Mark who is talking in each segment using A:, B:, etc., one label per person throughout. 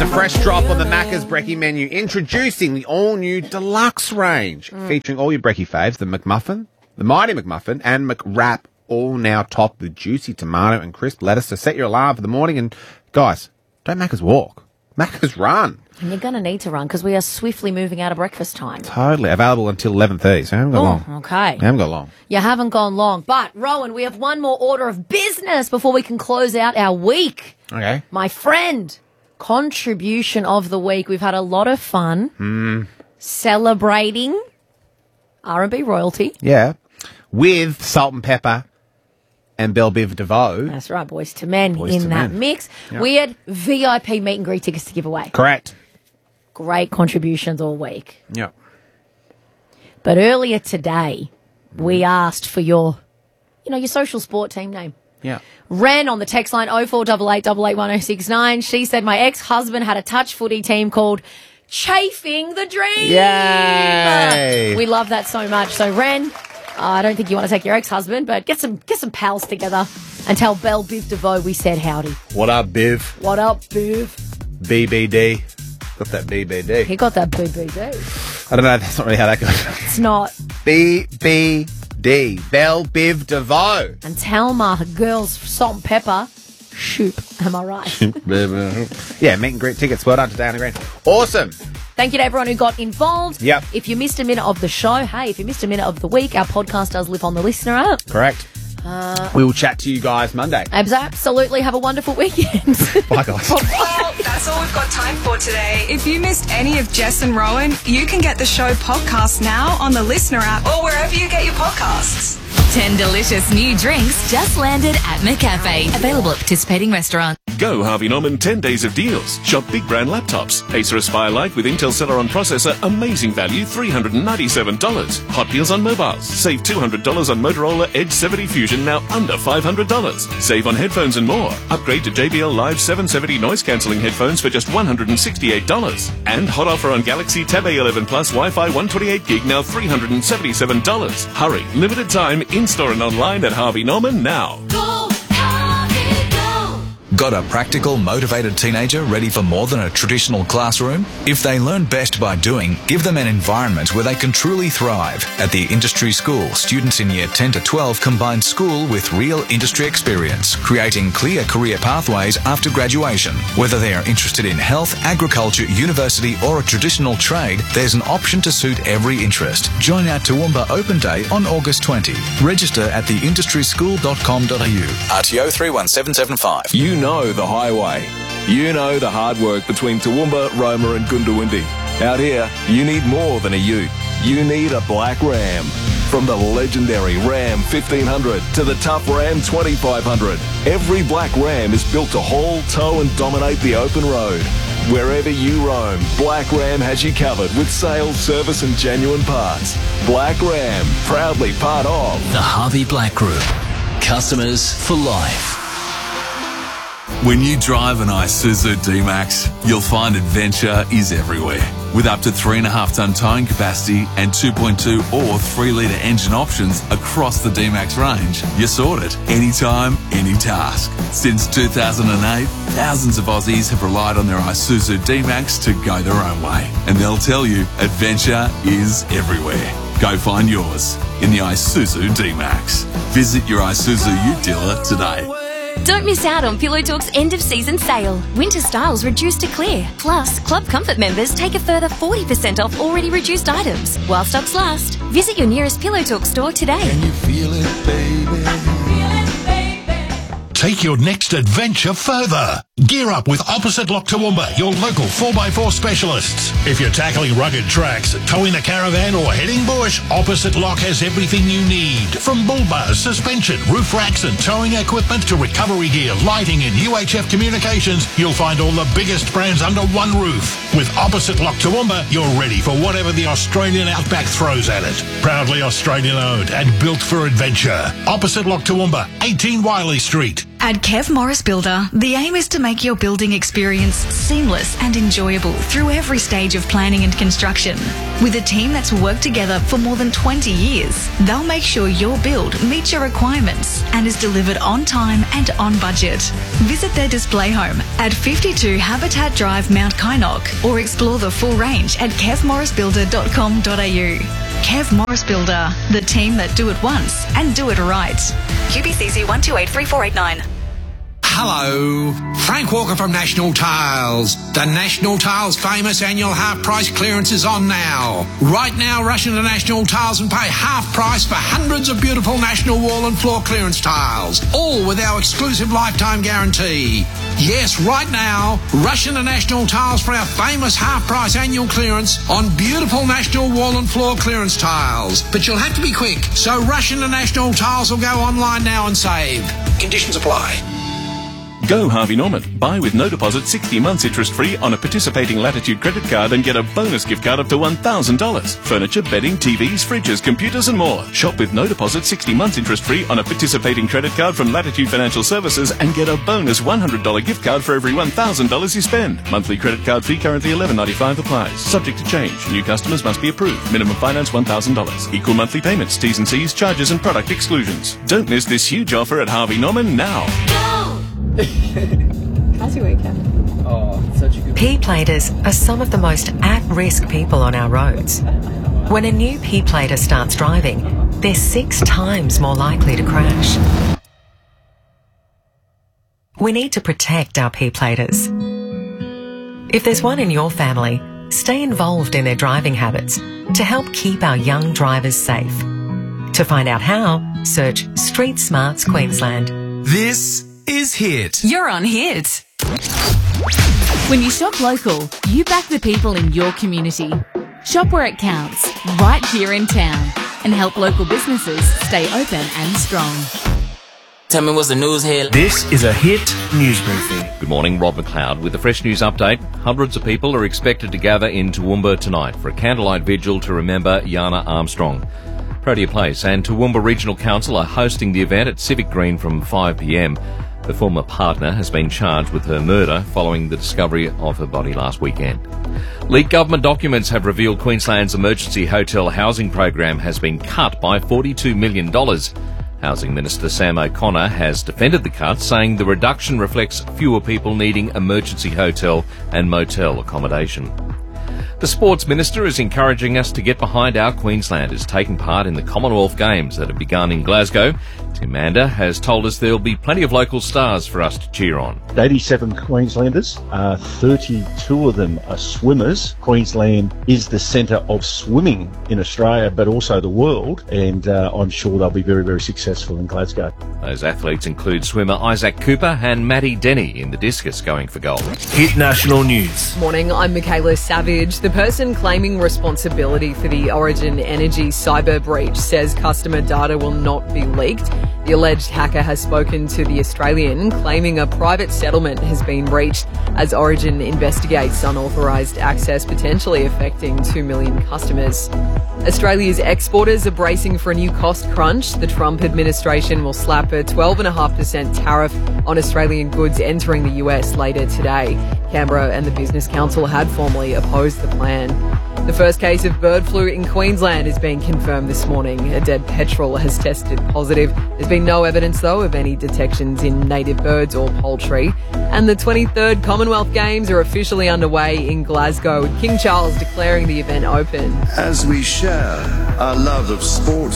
A: It's a fresh drop on the Macca's Brekkie menu, introducing the all-new Deluxe range, featuring all your Brekkie faves, the McMuffin, the Mighty McMuffin, and McWrap, all now topped with juicy tomato and crisp lettuce to set your alarm for the morning. And, guys, don't Macca's walk. Macca's run.
B: And you're going to need to run because we are swiftly moving out of breakfast time.
A: Totally. Available until 11:30, so I haven't got long.
B: Okay.
A: You haven't got long.
B: You haven't gone long. But, Rowan, we have one more order of business before we can close out our week.
A: Okay.
B: My friend, contribution of the week. We've had a lot of fun celebrating R&B royalty.
A: Yeah. With Salt and Pepper and Belle Biv DeVoe.
B: That's right, Boys to Men
A: Boys
B: in
A: to
B: that
A: Men.
B: mix.
A: Yep.
B: We had VIP meet and greet tickets to give away.
A: Correct.
B: Great contributions all week.
A: Yep.
B: But earlier today, we asked for your social sport team name.
A: Yeah.
B: Ren on the text line 0488881069. She said, my ex-husband had a touch footy team called Chafing the Dream.
A: Yay.
B: We love that so much. So, Ren, I don't think you want to take your ex-husband, but get some pals together and tell Belle Biv DeVoe we said howdy.
A: What up, Biv?
B: What up, Biv?
A: BBD. Got that BBD.
B: He got that BBD.
A: I don't know. That's not really how that goes.
B: It's not.
A: BBD. Belle Biv DeVoe.
B: And tell my girls Salt and Pepper. Shoop. Am I right?
A: Yeah, meet and greet tickets. Well done to Diana Green. Awesome.
B: Thank you to everyone who got involved.
A: Yep.
B: If you missed a minute of the show, hey, if you missed a minute of the week, our podcast does live on the Listener app.
A: Correct. We will chat to you guys Monday.
B: Absolutely. Have a wonderful weekend.
A: Bye, guys.
C: Well, that's all we've got time for today. If you missed any of Jess and Rowan, you can get the show podcast now on the Listener app or wherever you get your podcasts.
D: 10 delicious new drinks just landed at McCafe. Available at participating restaurants.
E: Go Harvey Norman 10 days of deals. Shop big brand laptops. Acer Aspire Lite with Intel Celeron processor. Amazing value, $397. Hot deals on mobiles. Save $200 on Motorola Edge 70 Fusion, now under $500. Save on headphones and more. Upgrade to JBL Live 770 noise cancelling headphones for just $168. And hot offer on Galaxy Tab A11 Plus Wi-Fi 128 gig, now $377. Hurry, limited time, in-store and online at Harvey Norman now.
F: Got a practical, motivated teenager ready for more than a traditional classroom? If they learn best by doing, give them an environment where they can truly thrive. At the Industry School, students in Year 10 to 12 combine school with real industry experience, creating clear career pathways after graduation. Whether they are interested in health, agriculture, university or a traditional trade, there's an option to suit every interest. Join our Toowoomba Open Day on August 20. Register at theindustryschool.com.au. RTO 31775.
E: You know the highway. You know the hard work between Toowoomba, Roma and Goondiwindi. Out here, you need more than a ute. You need a black Ram. From the legendary Ram 1500 to the tough Ram 2500, every black Ram is built to haul, tow and dominate the open road. Wherever you roam, Black Ram has you covered with sales, service and genuine parts. Black Ram, proudly part of
G: the Harvey Black Group. Customers for life.
H: When you drive an Isuzu D-Max, you'll find adventure is everywhere. With up to 3.5-ton towing capacity and 2.2 or 3-litre engine options across the D-Max range, you're sorted. Anytime, any task. Since 2008, thousands of Aussies have relied on their Isuzu D-Max to go their own way. And they'll tell you, adventure is everywhere. Go find yours in the Isuzu D-Max. Visit your Isuzu Ute dealer today.
D: Don't miss out on Pillow Talk's end-of-season sale. Winter styles reduced to clear. Plus, Club Comfort members take a further 40% off already reduced items. While stocks last, visit your nearest Pillow Talk store today.
I: Can you feel it, baby? Take your next adventure further. Gear up with Opposite Lock Toowoomba, your local 4x4 specialists. If you're tackling rugged tracks, towing a caravan or heading bush, Opposite Lock has everything you need. From bull bars, suspension, roof racks and towing equipment to recovery gear, lighting and UHF communications, you'll find all the biggest brands under one roof. With Opposite Lock Toowoomba, you're ready for whatever the Australian outback throws at it. Proudly Australian owned and built for adventure. Opposite Lock Toowoomba, 18 Wiley Street.
C: At Kev Morris Builder, the aim is to make your building experience seamless and enjoyable through every stage of planning and construction. With a team that's worked together for more than 20 years, they'll make sure your build meets your requirements and is delivered on time and on budget. Visit their display home at 52 Habitat Drive, Mount Kynoch, or explore the full range at kevmorrisbuilder.com.au. Kev Morris Builder, the team that do it once and do it right. QBCC 1283489.
J: Hello, Frank Walker from National Tiles. The National Tiles famous annual half price clearance is on now. Right now, rush into National Tiles and pay half price for hundreds of beautiful National wall and floor clearance tiles, all with our exclusive lifetime guarantee. Yes, right now, rush into National Tiles for our famous half price annual clearance on beautiful National wall and floor clearance tiles. But you'll have to be quick, so rush into National Tiles or go online now and save. Conditions apply.
E: Go Harvey Norman. Buy with no deposit 60 months interest free on a participating Latitude credit card and get a bonus gift card up to $1,000. Furniture, bedding, TVs, fridges, computers and more. Shop with no deposit 60 months interest free on a participating credit card from Latitude Financial Services and get a bonus $100 gift card for every $1,000 you spend. Monthly credit card fee currently $11.95 applies. Subject to change. New customers must be approved. Minimum finance $1,000. Equal monthly payments, T's and C's, charges and product exclusions. Don't miss this huge offer at Harvey Norman now.
B: How's your weekend?
K: Oh, such a good P-platers are some of the most at-risk people on our roads. When a new P-plater starts driving, they're 6 times more likely to crash. We need to protect our P-platers. If there's one in your family, stay involved in their driving habits to help keep our young drivers safe. To find out how, search Street Smarts Queensland.
L: This is Hit.
C: You're on Hit.
M: When you shop local, you back the people in your community. Shop where it counts, right here in town, and help local businesses stay open and strong.
N: Tell me what's the news here.
O: This is a Hit news briefing.
P: Good morning, Rob McLeod with a fresh news update. Hundreds of people are expected to gather in Toowoomba tonight for a candlelight vigil to remember Yana Armstrong. Protea Place and Toowoomba Regional Council are hosting the event at Civic Green from 5 p.m. Her former partner has been charged with her murder following the discovery of her body last weekend. Leaked government documents have revealed Queensland's emergency hotel housing program has been cut by $42 million. Housing Minister Sam O'Connor has defended the cut, saying the reduction reflects fewer people needing emergency hotel and motel accommodation. The Sports Minister is encouraging us to get behind our Queenslanders taking part in the Commonwealth Games that have begun in Glasgow. Tim Mander has told us there'll be plenty of local stars for us to cheer on.
Q: 87 Queenslanders, 32 of them are swimmers. Queensland is the centre of swimming in Australia, but also the world, and I'm sure they'll be very, very successful in Glasgow.
P: Those athletes include swimmer Isaac Cooper and Maddie Denny in the discus going for gold.
O: Hit National News.
R: Morning, I'm Michaela Savage. The person claiming responsibility for the Origin Energy cyber breach says customer data will not be leaked. The alleged hacker has spoken to The Australian, claiming a private settlement has been reached as Origin investigates unauthorised access potentially affecting 2 million customers. Australia's exporters are bracing for a new cost crunch. The Trump administration will slap a 12.5% tariff on Australian goods entering the US later today. Canberra and the Business Council had formally opposed the plan. The first case of bird flu in Queensland is being confirmed this morning. A dead petrel has tested positive. There's been no evidence, though, of any detections in native birds or poultry. And the 23rd Commonwealth Games are officially underway in Glasgow, with King Charles declaring the event open.
S: As we share our love of sport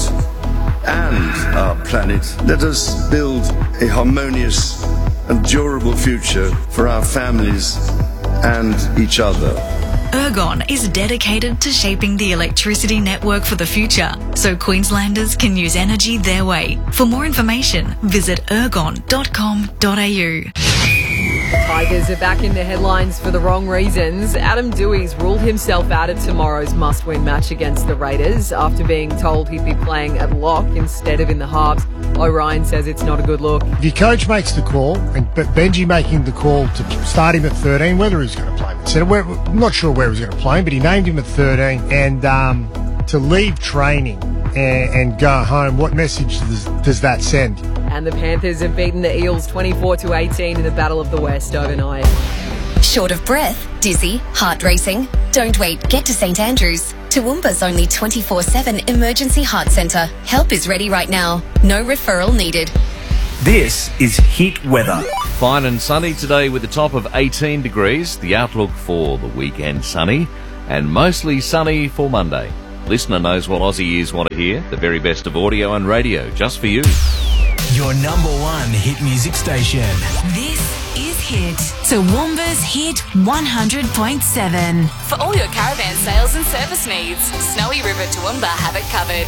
S: and our planet, let us build a harmonious and durable future for our families and each other.
C: Ergon is dedicated to shaping the electricity network for the future, so Queenslanders can use energy their way. For more information, visit ergon.com.au.
R: Tigers are back in the headlines for the wrong reasons. Adam Dewey's ruled himself out of tomorrow's must-win match against the Raiders after being told he'd be playing at lock instead of in the halves. O'Ryan says it's not a good look.
T: If your coach makes the call, but Benji making the call to start him at 13, whether he's going to play him at centre, I'm not sure where he's going to play him, but he named him at 13, and to leave training and go home, what message does that send?
R: And the Panthers have beaten the Eels 24-18 in the Battle of the West overnight.
U: Short of breath, dizzy, heart racing? Don't wait, get to St Andrews. Toowoomba's only 24/7 emergency heart centre. Help is ready right now. No referral needed.
O: This is Hit Weather.
P: Fine and sunny today with a top of 18 degrees. The outlook for the weekend sunny and mostly sunny for Monday. Listener knows what Aussie ears want to hear. The very best of audio and radio just for you.
L: Your number one hit music station.
C: This is Hit. Toowoomba's Hit 100.7.
M: For all your caravan sales and service needs, Snowy River Toowoomba have it covered.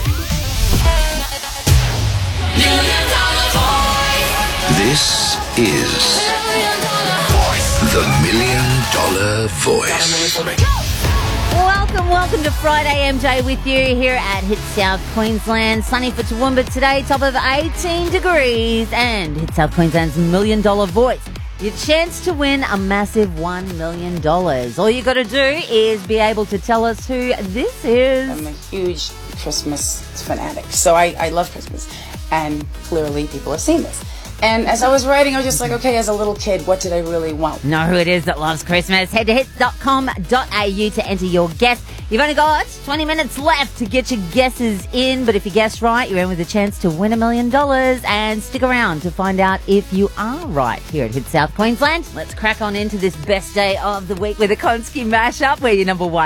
J: This is the $1 Million Voice.
B: Welcome to Friday MJ with you here at Hit South Queensland. Sunny for Toowoomba today, top of 18 degrees. And Hit South Queensland's $1 Million Voice. Your chance to win a massive $1 million. All you got to do is be able to tell us who this is.
V: I'm a huge Christmas fanatic, so I love Christmas. And clearly people have seen this. And as I was writing, I was just like, okay, as a little kid, what did I really want?
B: Know who it is that loves Christmas. Head to hits.com.au to enter your guess. You've only got 20 minutes left to get your guesses in, but if you guess right, you're in with a chance to win $1 million. And stick around to find out if you are right here at Hit South Queensland. Let's crack on into this best day of the week with a Konski mashup. We're your number one